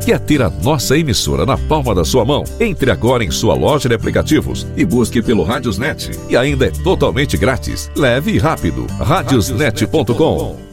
Quer ter a nossa emissora na palma da sua mão? Entre agora em sua loja de aplicativos e busque pelo Radiosnet. E ainda é totalmente grátis. Leve e rápido. Radiosnet.com.